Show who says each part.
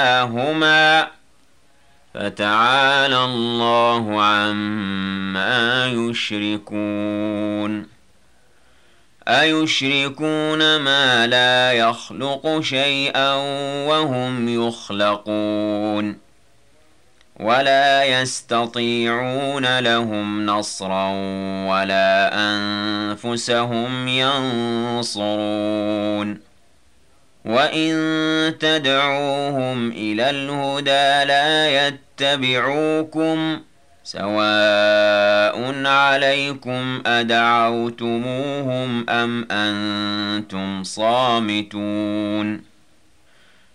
Speaker 1: هما فتعالى الله عما يشركون أيشركون ما لا يخلق شيئا وهم يخلقون ولا يستطيعون لهم نصرا ولا أنفسهم ينصرون وَإِن تَدْعُوهُمْ إِلَى الْهُدَىٰ لَا يَتَّبِعُوكُمْ سَوَاءٌ عَلَيْكُمْ أَدَعَوْتُمُوهُمْ أَمْ أَنتُمْ صَامِتُونَ